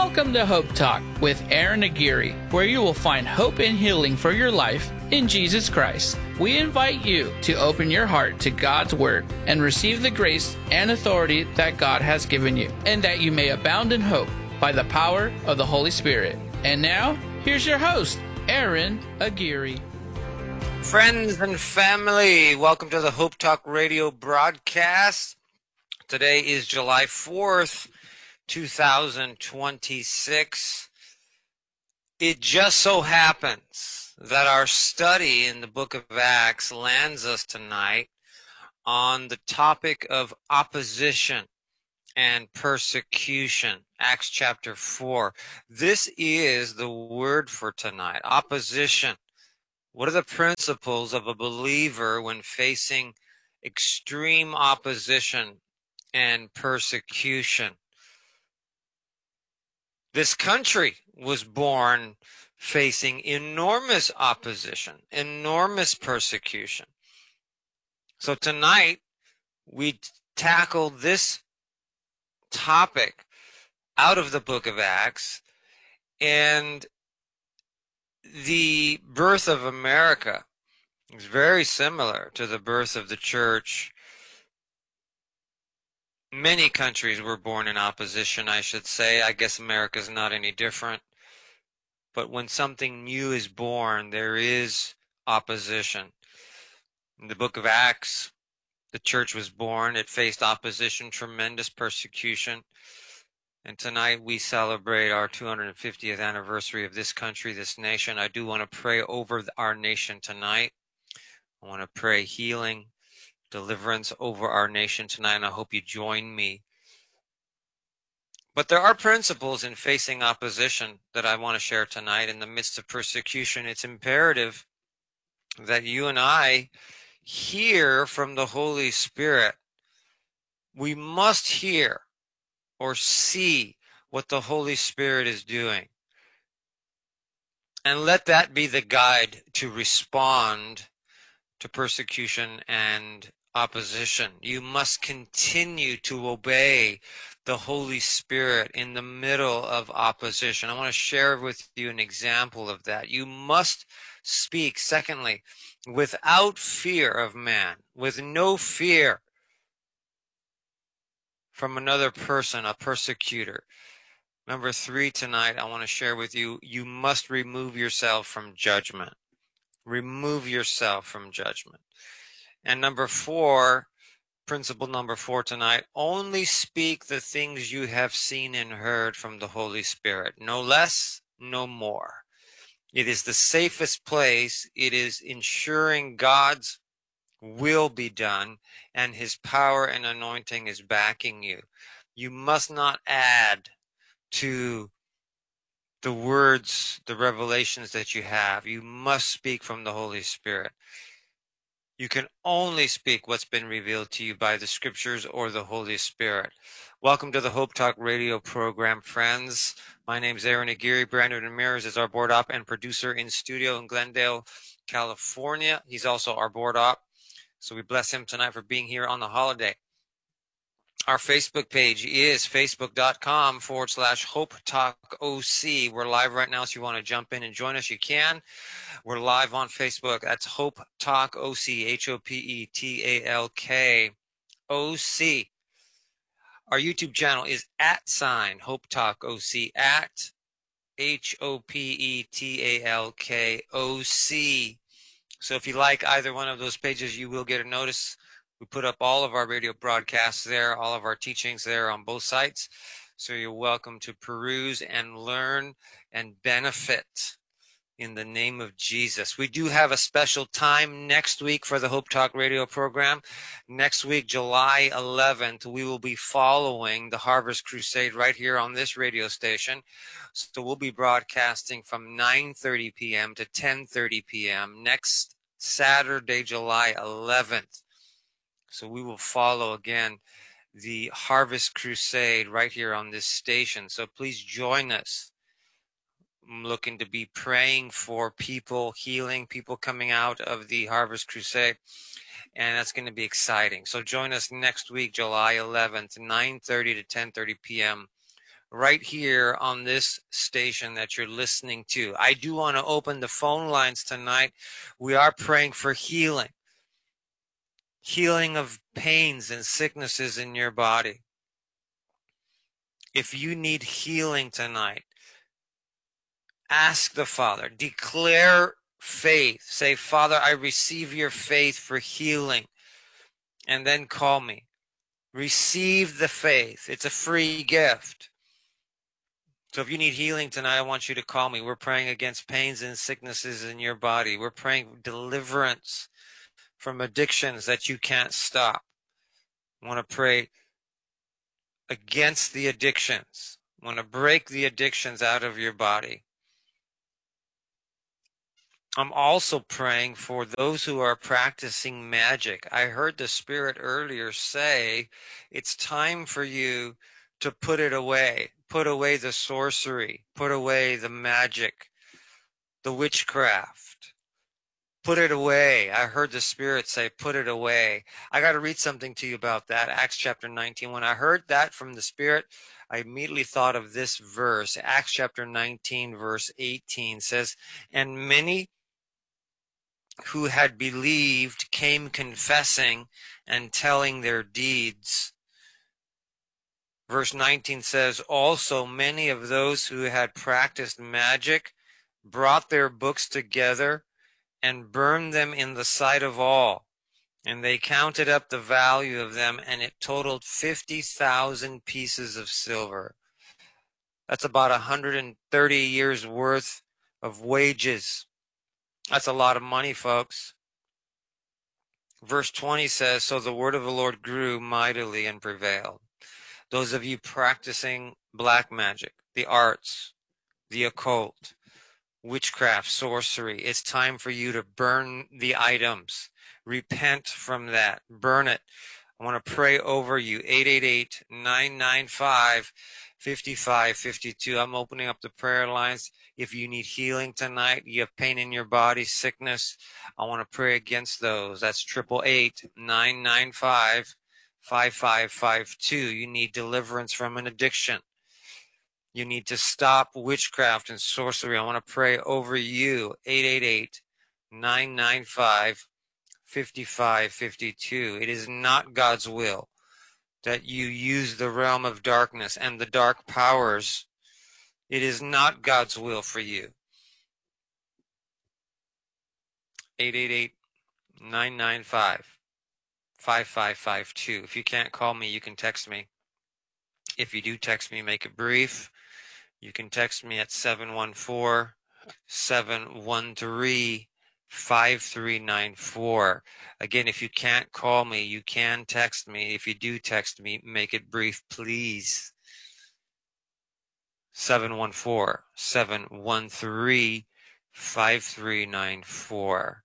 Welcome to Hope Talk with Aaron Aguirre, where you will find hope and healing for your life in Jesus Christ. We invite you to open your heart to God's Word and receive the grace and authority that God has given you, and that you may abound in hope by the power of the Holy Spirit. And now, here's your host, Aaron Aguirre. Friends and family, welcome to the Hope Talk radio broadcast. Today is July 4th, 2026. It just so happens that our study in the book of Acts lands us tonight on the topic of opposition and persecution. Acts chapter 4. This is the word for tonight, opposition. What are the principles of a believer when facing extreme opposition and persecution? This country was born facing enormous opposition, enormous persecution. So tonight, we tackle this topic out of the book of Acts, and the birth of America is very similar to the birth of the church. Many countries were born in opposition, I should say. I guess America's not any different. But when something new is born, there is opposition. In the book of Acts, the church was born. It faced opposition, tremendous persecution. And tonight we celebrate our 250th anniversary of this country, this nation. I do want to pray over our nation tonight. I want to pray healing, deliverance over our nation tonight, and I hope you join me. But there are principles in facing opposition that I want to share tonight. In the midst of persecution, it's imperative that you and I hear from the Holy Spirit. We must hear or see what the Holy Spirit is doing. And let that be the guide to respond to persecution and opposition. You must continue to obey the Holy Spirit in the middle of opposition. I want to share with you an example of that. You must speak, secondly, without fear of man, with no fear from another person, a persecutor. Number 3 tonight, I want to share with you, you must remove yourself from judgment. Remove yourself from judgment. And number 4, principle number 4 tonight, only speak the things you have seen and heard from the Holy Spirit. No less, no more. It is the safest place. It is ensuring God's will be done, and his power and anointing is backing you. You must not add to the words, the revelations that you have. You must speak from the Holy Spirit. You can only speak what's been revealed to you by the scriptures or the Holy Spirit. Welcome to the Hope Talk radio program, friends. My name is Aaron Aguirre. Brandon Ramirez is our board op and producer in studio in Glendale, California. He's also our board op. So we bless him tonight for being here on the holiday. Our Facebook page is facebook.com/Hope Talk OC. We're live right now, so if you want to jump in and join us, you can. We're live on Facebook. That's Hope Talk OC, HOPETALK OC. Our YouTube channel is @Hope Talk OC, HOPETALK OC. So if you like either one of those pages, you will get a notice. We put up all of our radio broadcasts there, all of our teachings there on both sites. So you're welcome to peruse and learn and benefit in the name of Jesus. We do have a special time next week for the Hope Talk radio program. Next week, July 11th, we will be following the Harvest Crusade right here on this radio station. So we'll be broadcasting from 9:30 p.m. to 10:30 p.m. next Saturday, July 11th. So we will follow again the Harvest Crusade right here on this station. So please join us. I'm looking to be praying for people, healing, people coming out of the Harvest Crusade. And that's going to be exciting. So join us next week, July 11th, 9:30 to 10:30 p.m. right here on this station that you're listening to. I do want to open the phone lines tonight. We are praying for healing of pains and sicknesses in your body. If you need healing tonight, ask the Father, declare faith. Say, Father, I receive your faith for healing. And then call me. Receive the faith. It's a free gift. So if you need healing tonight, I want you to call me. We're praying against pains and sicknesses in your body. We're praying deliverance from addictions that you can't stop. I want to pray against the addictions. I want to break the addictions out of your body. I'm also praying for those who are practicing magic. I heard the Spirit earlier say it's time for you to put it away. Put away the sorcery. Put away the magic, the witchcraft. Put it away. I heard the Spirit say, put it away. I got to read something to you about that. Acts chapter 19. When I heard that from the Spirit, I immediately thought of this verse. Acts chapter 19, verse 18 says, and many who had believed came confessing and telling their deeds. Verse 19 says, also many of those who had practiced magic brought their books together and burned them in the sight of all. And they counted up the value of them, and it totaled 50,000 pieces of silver. That's about 130 years worth of wages. That's a lot of money, folks. Verse 20 says, so the word of the Lord grew mightily and prevailed. Those of you practicing black magic, the arts, the occult, witchcraft, sorcery, it's time for you to burn the items. Repent from that. Burn it. I want to pray over you. 888-995-5552. I'm opening up the prayer lines. If you need healing tonight, you have pain in your body, sickness, I want to pray against those. That's 888-995-5552. You need deliverance from an addiction. You need to stop witchcraft and sorcery. I want to pray over you. 888-995-5552. It is not God's will that you use the realm of darkness and the dark powers. It is not God's will for you. 888-995-5552. If you can't call me, you can text me. If you do text me, make it brief. You can text me at 714-713-5394. Again, if you can't call me, you can text me. If you do text me, make it brief, please. 714-713-5394.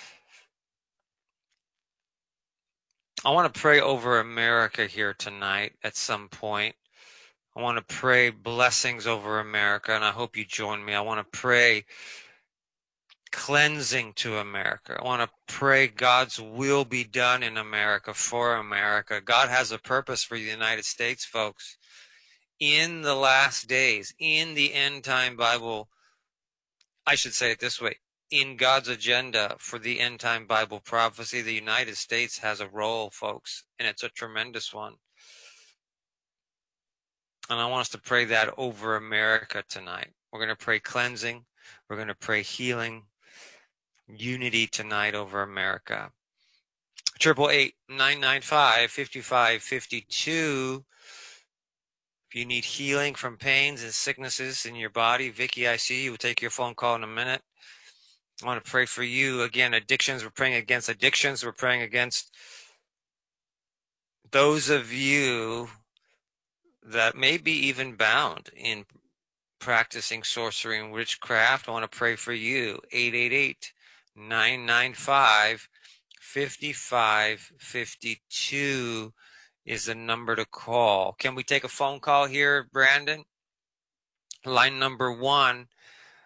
I want to pray over America here tonight at some point. I want to pray blessings over America, and I hope you join me. I want to pray cleansing to America. I want to pray God's will be done in America, for America. God has a purpose for the United States, folks. In the last days, in the end time Bible, I should say it this way, in God's agenda for the end time Bible prophecy, the United States has a role, folks, and it's a tremendous one. And I want us to pray that over America tonight. We're going to pray cleansing. We're going to pray healing, unity tonight over America. 888-995-5552. If you need healing from pains and sicknesses in your body, Vicky, I see you. We'll take your phone call in a minute. I want to pray for you. Again, addictions. We're praying against addictions. We're praying against those of you that may be even bound in practicing sorcery and witchcraft. I want to pray for you. 888-995-5552 is the number to call. Can we take a phone call here, Brandon? Line number 1.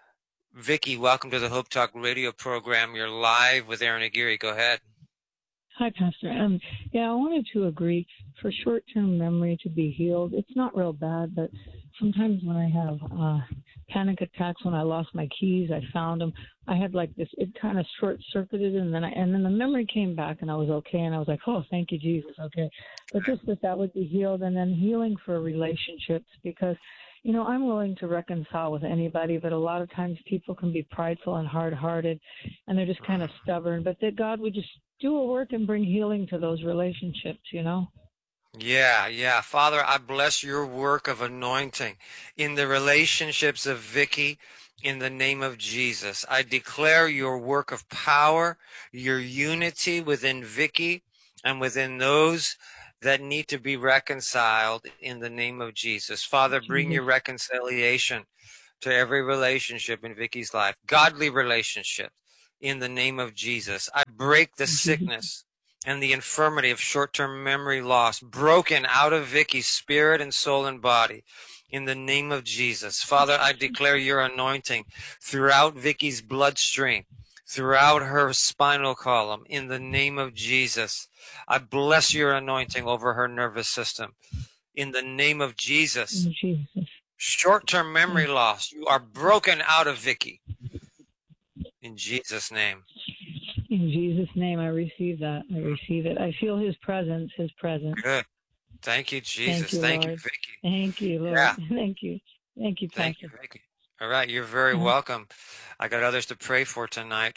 Vicky, welcome to the Hope Talk radio program. You're live with Aaron Aguirre. Go ahead. Hi, Pastor. Yeah, I wanted to agree for short-term memory to be healed. It's not real bad, but sometimes when I have panic attacks, when I lost my keys, I found them. I had like this. It kind of short-circuited, and then the memory came back, and I was okay, and I was like, oh, thank you, Jesus, okay. But just that would be healed, and then healing for relationships because. I'm willing to reconcile with anybody, but a lot of times people can be prideful and hard-hearted, and they're just kind of stubborn. But that God would just do a work and bring healing to those relationships, Yeah. Father, I bless your work of anointing in the relationships of Vicky in the name of Jesus. I declare your work of power, your unity within Vicky and within those that need to be reconciled in the name of Jesus. Father, bring your reconciliation to every relationship in Vicky's life, godly relationship in the name of Jesus. I break the sickness and the infirmity of short-term memory loss, broken out of Vicky's spirit and soul and body in the name of Jesus. Father, I declare your anointing throughout Vicky's bloodstream, throughout her spinal column in the name of Jesus. I bless your anointing over her nervous system in the name of Jesus. Short-term memory loss, you are broken out of Vicky in Jesus' name. In Jesus' name, I receive that. I receive it. I feel his presence, Good. Thank you, Jesus. Thank you, Vicky. Thank you, Lord. Yeah. Thank you, Pastor. Thank you, Vicky. All right, you're very welcome. I got others to pray for tonight.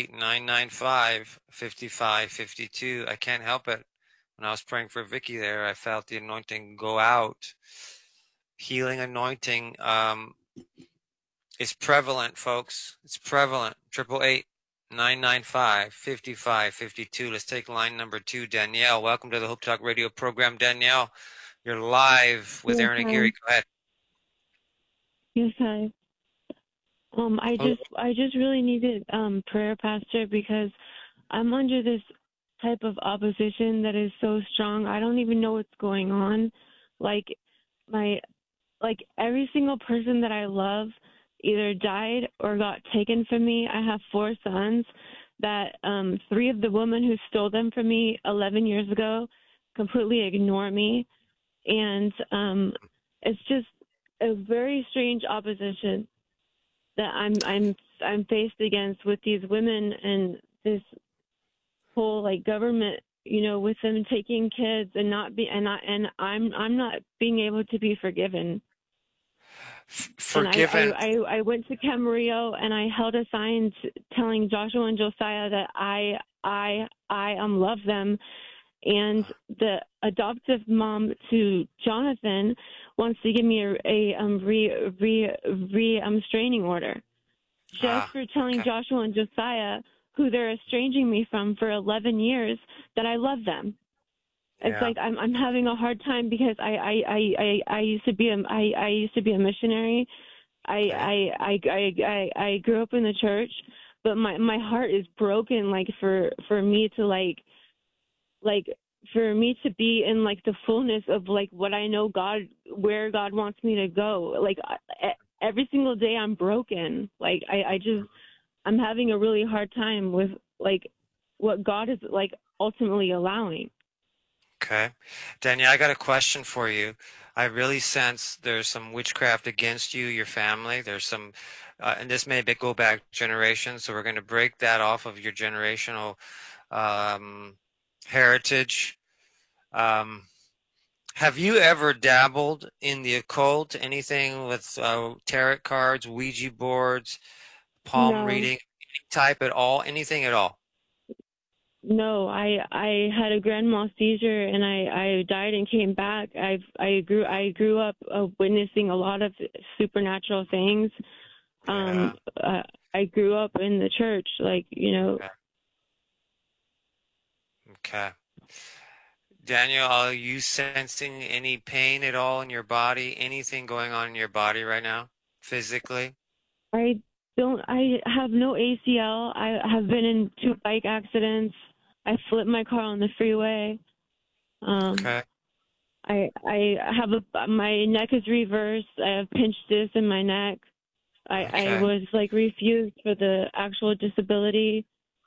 888-995-5552. I can't help it. When I was praying for Vicky there, I felt the anointing go out. Healing anointing is prevalent, folks. It's prevalent. 888-995-5552. Let's take line number 2. Danielle, welcome to the Hope Talk radio program. Danielle, you're live with Aaron Aguirre. Go ahead. Yes, hi. I just really needed prayer, Pastor, because I'm under this type of opposition that is so strong. I don't even know what's going on. Like every single person that I love either died or got taken from me. I have 4 sons that 3 of the women who stole them from me 11 years ago completely ignore me. And it's just a very strange opposition that I'm faced against with these women and this whole government, with them taking kids and I'm not being able to be forgiven. Forgiven. And I went to Camarillo and I held a sign telling Joshua and Josiah that I love them. And the adoptive mom to Jonathan wants to give me a restraining order just for telling Joshua and Josiah, who they're estranging me from for 11 years, that I love them. It's like I'm having a hard time because I used to be a missionary. I grew up in the church, but my heart is broken. For me to for me to be in the fullness of what I know where God wants me to go. Every single day I'm broken. I'm having a really hard time with what God is ultimately allowing. Okay. Danielle, I got a question for you. I really sense there's some witchcraft against you, your family. There's some, and this may go back generations, so we're going to break that off of your generational heritage. Have you ever dabbled in the occult, anything with tarot cards, Ouija boards, palm reading, any type at all, anything at all? No, I had a grand mal seizure and I died and came back. I grew up witnessing a lot of supernatural things. I grew up in the church, Okay. Daniel, are you sensing any pain at all in your body? Anything going on in your body right now, physically? I have no ACL. I have been in 2 bike accidents. I flipped my car on the freeway. Okay. I have my neck is reversed. I have pinched disc in my neck. I was refused for the actual disability.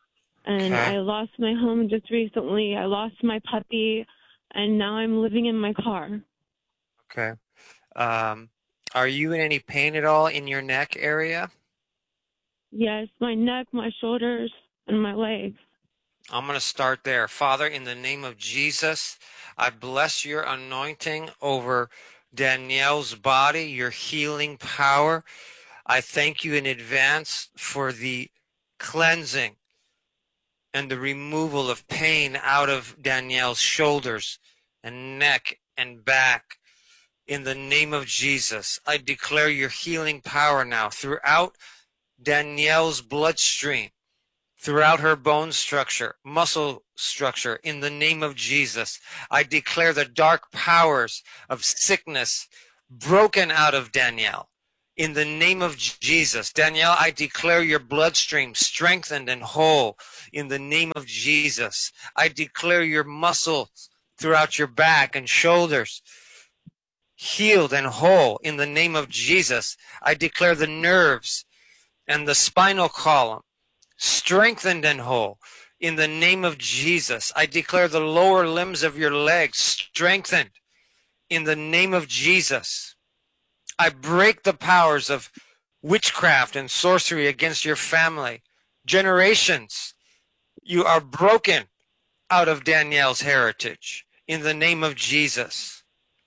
And Okay. I lost my home just recently. I lost my puppy, and now I'm living in my car. Okay. Are you in any pain at all in your neck area? Yes, my neck, my shoulders, and my legs. I'm going to start there. Father, in the name of Jesus, I bless your anointing over Danielle's body, your healing power. I thank you in advance for the cleansing and the removal of pain out of Danielle's shoulders and neck and back. In the name of Jesus, I declare your healing power now throughout Danielle's bloodstream, throughout her bone structure, muscle structure. In the name of Jesus, I declare the dark powers of sickness broken out of Danielle. In the name of Jesus, Danielle, I declare your bloodstream strengthened and whole. In the name of Jesus, I declare your muscles throughout your back and shoulders healed and whole. In the name of Jesus, I declare the nerves and the spinal column strengthened and whole. In the name of Jesus, I declare the lower limbs of your legs strengthened. In the name of Jesus, I break the powers of witchcraft and sorcery against your family. Generations, you are broken out of Danielle's heritage. In the name of Jesus,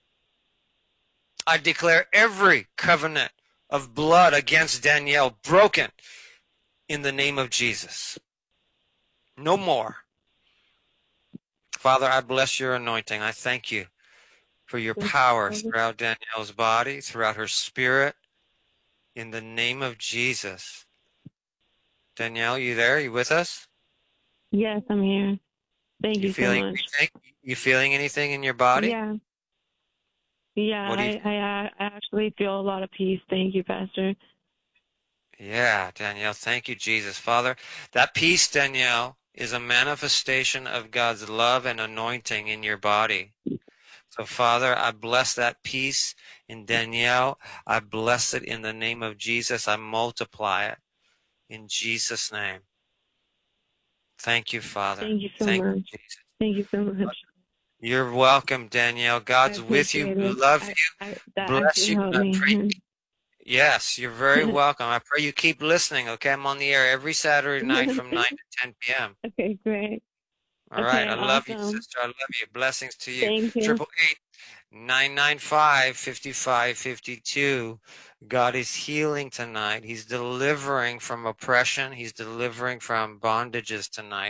I declare every covenant of blood against Danielle broken in the name of Jesus. No more. Father, I bless your anointing. I thank you for your power throughout Danielle's body, throughout her spirit, in the name of Jesus. Danielle, you there? You with us? Yes, I'm here. Thank you so feeling much. anything? You feeling anything in your body? Yeah. Yeah, What do you? I actually feel a lot of peace. Thank you, Pastor. Yeah, Danielle, thank you, Jesus. Father, that peace, Danielle, is a manifestation of God's love and anointing in your body. So, Father, I bless that peace in Danielle. I bless it in the name of Jesus. I multiply it in Jesus' name. Thank you, Father. Thank you so Thank much. you, Jesus. Thank you so much. You're welcome, Danielle. I God's with you. appreciate it. Love you. That Bless actually you. helped And I pray. me. Yes, you're very welcome. I pray you keep listening. Okay, I'm on the air every Saturday night from 9 to 10 p.m. Okay, great. All right. Okay, I love you, awesome. sister. I love you. Blessings to you. Thank you. 888-995-5552. God is healing tonight. He's delivering from oppression. He's delivering from bondages tonight.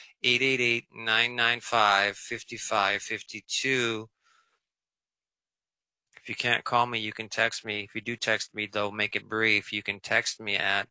888-995-5552. If you can't call me, you can text me. If you do text me, though, make it brief. You can text me at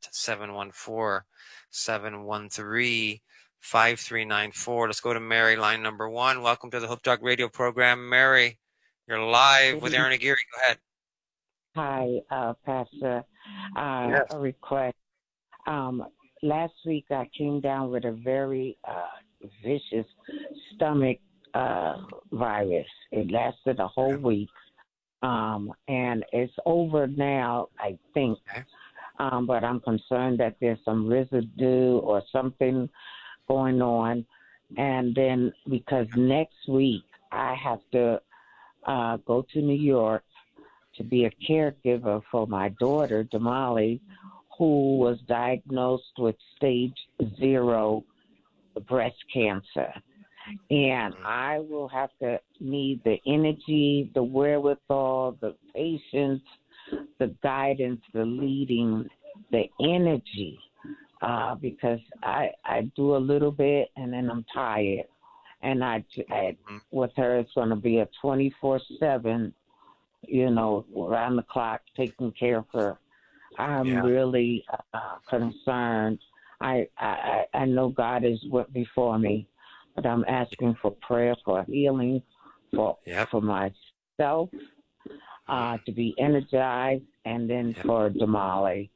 714-713-5394. Let's go to Mary, line number 1. Welcome to the Hope Talk radio program. Mary, you're live with Aaron Aguirre. Go ahead. Hi, Pastor. Yes. A request. Last week I came down with a very vicious stomach virus. It lasted a whole week. And it's over now, I think. Okay. But I'm concerned that there's some residue or something going on. And then because next week I have to go to New York to be a caregiver for my daughter, Damali, who was diagnosed with stage 0 breast cancer. And I will have to need the energy, the wherewithal, the patience, the guidance, the leading, the energy, because I do a little bit and then I'm tired. And I with her, it's going to be a 24/7, around the clock, taking care of her. I'm really concerned. I know God is before me, but I'm asking for prayer for healing for myself, to be energized, and then for Damali.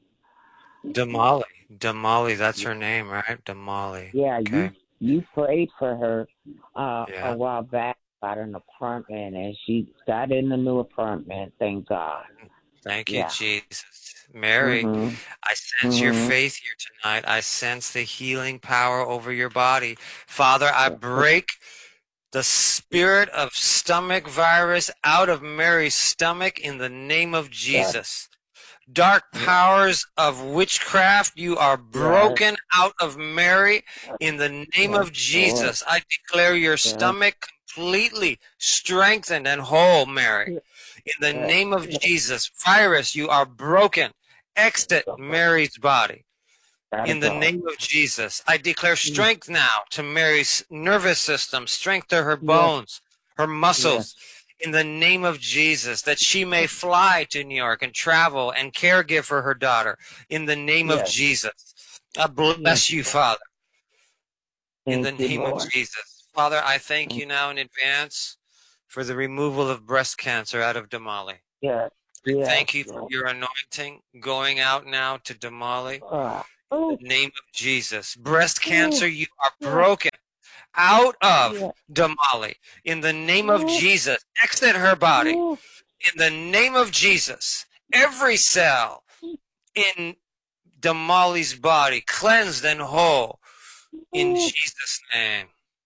Damali, that's her name, right? Damali. Yeah, okay. you prayed for her a while back about an apartment, and she got in the new apartment. Thank God. Thank you, Jesus. Mary, Mhm. I sense your Mhm. faith here tonight. I sense the healing power over your body. Father, I break the spirit of stomach virus out of Mary's stomach in the name of Jesus. Dark powers of witchcraft, you are broken out of Mary in the name Yes, of Lord. Jesus. I declare your stomach completely strengthened and whole, Mary. In the name of Jesus, virus, you are broken. Exit Mary's body. In the name of Jesus, I declare strength now to Mary's nervous system, strength to her bones, her muscles. In the name of Jesus, that she may fly to New York and travel and caregive for her daughter. In the name of Jesus, I bless you, Father. In the name of Jesus. Father, I thank you now in advance for the removal of breast cancer out of Damali. Thank you for your anointing going out now to Damali. In the name of Jesus. Breast cancer, you are broken out of Damali. In the name of Jesus. Exit her body. In the name of Jesus. Every cell in Damali's body cleansed and whole. In Jesus' name.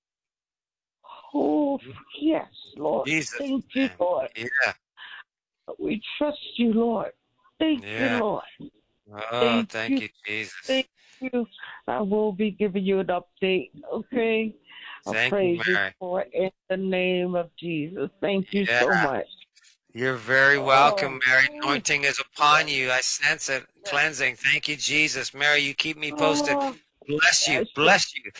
Oh, yes, Lord. Jesus' Thank you, name. Lord. Yeah. We trust you, Lord. Thank you, Lord. Oh, thank you, Jesus. Thank you. I will be giving you an update, okay? Thank you, praise you Mary. for it in the name of Jesus. Thank you so much. You're very welcome, Mary. Anointing is upon you. I sense it. Cleansing. Thank you, Jesus. Mary, you keep me posted. Bless you. Bless you.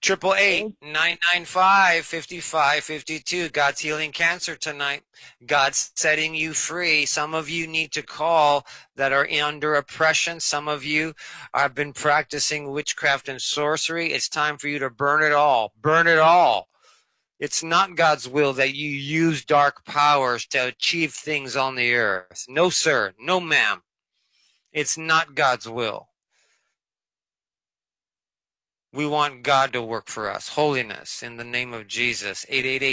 888-995-5552. God's healing cancer tonight. God's setting you free. Some of you need to call that are under oppression. Some of you have been practicing witchcraft and sorcery. It's time for you to burn it all. Burn it all. It's not God's will that you use dark powers to achieve things on the earth. No, sir. No, ma'am. It's not God's will. We want God to work for us. Holiness in the name of Jesus.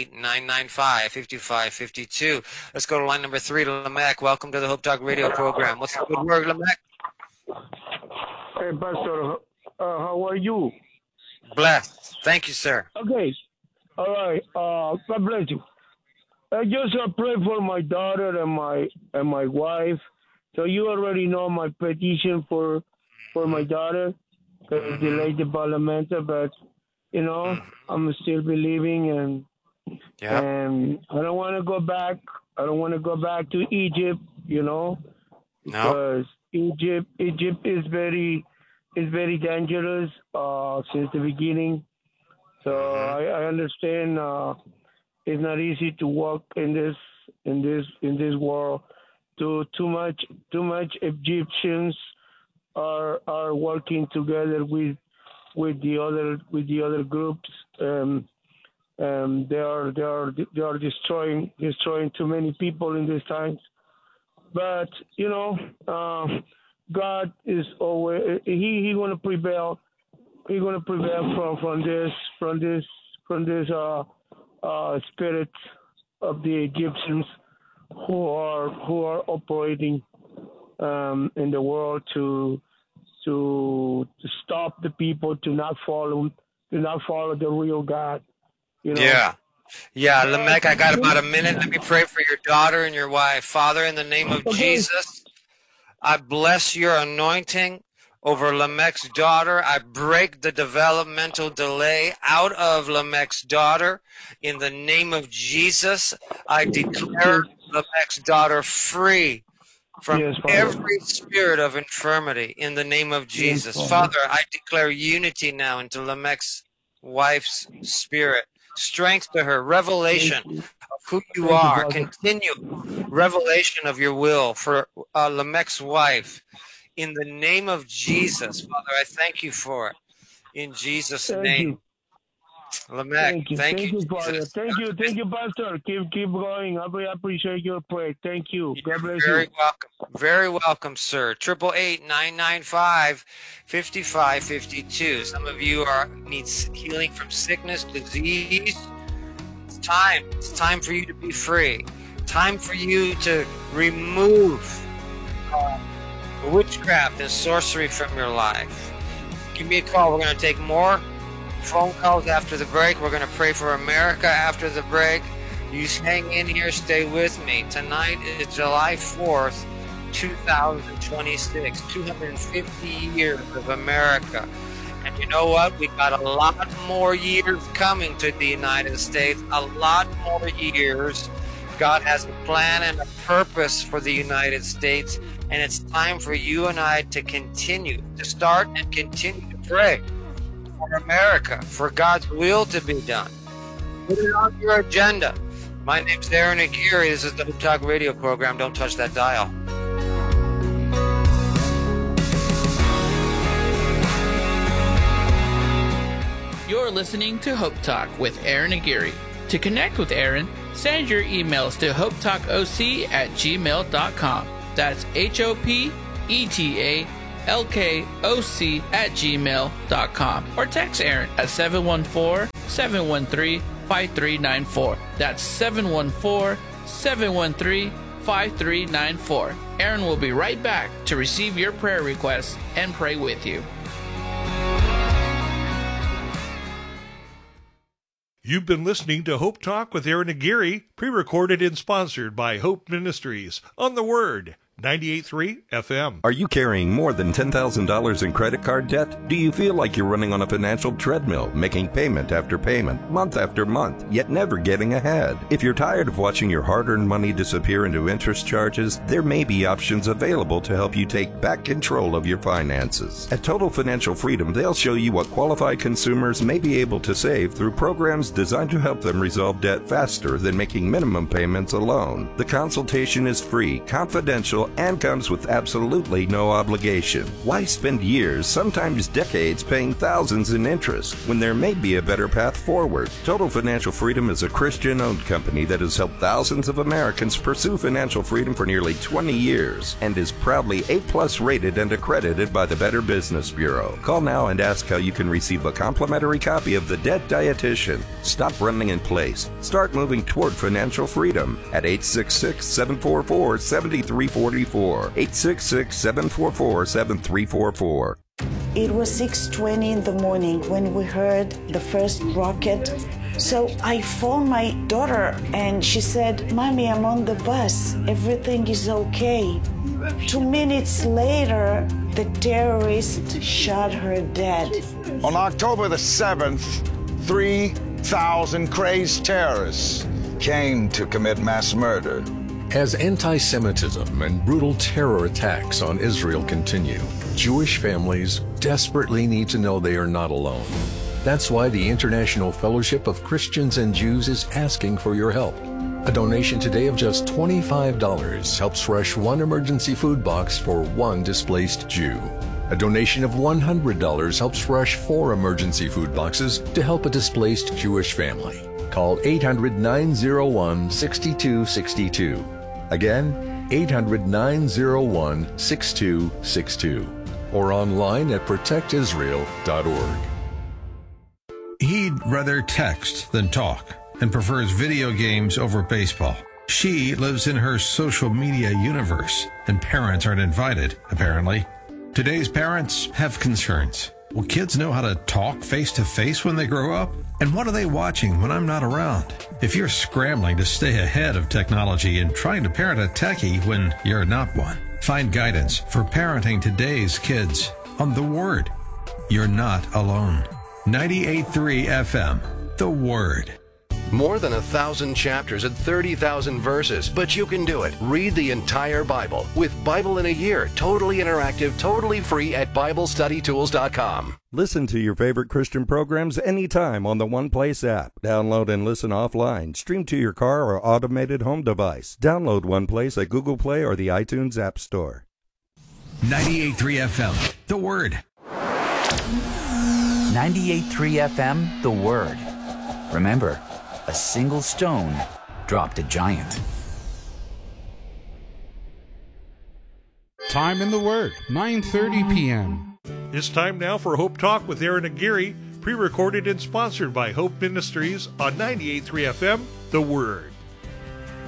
888-995-5552. Let's go to line number 3 to Lamech. Welcome to the Hope Talk radio program. What's the good word, Lamech? Hey, Pastor, how are you? Blessed. Thank you, sir. Okay. All right. God bless you. I just pray for my daughter and my wife. So you already know my petition for my daughter. Delayed developmental, but you know I'm still believing, and I don't want to go back. I don't want to go back to Egypt, you know, because Egypt is very dangerous since the beginning. So I understand it's not easy to walk in this world. Too much Egyptians are working together with the other groups. They are destroying too many people in these times. But you know, God is always he gonna prevail. He's gonna prevail from this spirit of the Egyptians who are operating in the world to stop the people to not follow the real God. You know? Yeah, Lamech, I got about a minute. Let me pray for your daughter and your wife. Father, in the name of Jesus, I bless your anointing over Lamech's daughter. I break the developmental delay out of Lamech's daughter. In the name of Jesus, I declare Lamech's daughter free from every spirit of infirmity in the name of Jesus. Father, I declare unity now into Lamech's wife's spirit. Strength to her, revelation of who you are, continual revelation of your will for Lamech's wife. In the name of Jesus, Father, I thank you for it. In Jesus' name. Lamech, thank you, Father. Jesus. Thank you, Pastor. Keep going. I appreciate your prayer. Thank you. God bless Very you. welcome. Very welcome, sir. 888-995-5552. Some of you need healing from sickness, disease. It's time. It's time for you to be free. Time for you to remove witchcraft and sorcery from your life. Give me a call. We're going to take more phone calls after the break. We're going to pray for America after the break. You hang in here, stay with me. Tonight is July 4th, 2026, 250 years of America. And you know what? We got a lot more years coming to the United States, a lot more years. God has a plan and a purpose for the United States, and it's time for you and I to continue, to start and continue to pray for America, for God's will to be done. Put it on your agenda. My name's Aaron Aguirre. This is the Hope Talk radio program. Don't touch that dial. You're listening to Hope Talk with Aaron Aguirre. To connect with Aaron, send your emails to hopetalkoc@gmail.com. That's HOPETALKOC@gmail.com. Or text Aaron at 714-713-5394. That's 714-713-5394. Aaron will be right back to receive your prayer requests and pray with you. You've been listening to Hope Talk with Aaron Aguirre, pre-recorded and sponsored by Hope Ministries on The Word, 98.3 FM. Are you carrying more than $10,000 in credit card debt? Do you feel like you're running on a financial treadmill, making payment after payment, month after month, yet never getting ahead? If you're tired of watching your hard-earned money disappear into interest charges, there may be options available to help you take back control of your finances. At Total Financial Freedom, they'll show you what qualified consumers may be able to save through programs designed to help them resolve debt faster than making minimum payments alone. The consultation is free, confidential, and comes with absolutely no obligation. Why spend years, sometimes decades, paying thousands in interest when there may be a better path forward? Total Financial Freedom is a Christian-owned company that has helped thousands of Americans pursue financial freedom for nearly 20 years and is proudly A+ rated and accredited by the Better Business Bureau. Call now and ask how you can receive a complimentary copy of The Debt Dietitian. Stop running in place. Start moving toward financial freedom at 866-744-7344. 866-744-7344. It was 6:20 in the morning when we heard the first rocket. So I phoned my daughter and she said, "Mommy, I'm on the bus. Everything is okay." 2 minutes later, the terrorist shot her dead. On October the 7th, 3,000 crazed terrorists came to commit mass murder. As anti-Semitism and brutal terror attacks on Israel continue, Jewish families desperately need to know they are not alone. That's why the International Fellowship of Christians and Jews is asking for your help. A donation today of just $25 helps rush one emergency food box for one displaced Jew. A donation of $100 helps rush 4 emergency food boxes to help a displaced Jewish family. Call 800-901-6262. Again, 800-901-6262. Or online at protectisrael.org. He'd rather text than talk and prefers video games over baseball. She lives in her social media universe, and parents aren't invited, apparently. Today's parents have concerns. Will kids know how to talk face-to-face when they grow up? And what are they watching when I'm not around? If you're scrambling to stay ahead of technology and trying to parent a techie when you're not one, find guidance for parenting today's kids on The Word. You're not alone. 98.3 FM, The Word. More than 1,000 chapters and 30,000 verses, but you can do it. Read the entire Bible with Bible in a Year, totally interactive, totally free at BibleStudyTools.com. Listen to your favorite Christian programs anytime on the One Place app. Download and listen offline. Stream to your car or automated home device. Download One Place at Google Play or the iTunes App Store. 98.3 FM, The Word. 98.3 FM, The Word. Remember, a single stone dropped a giant. Time in the Word, 9:30 p.m. It's time now for Hope Talk with Aaron Aguirre, pre-recorded and sponsored by Hope Ministries on 98.3 FM, The Word.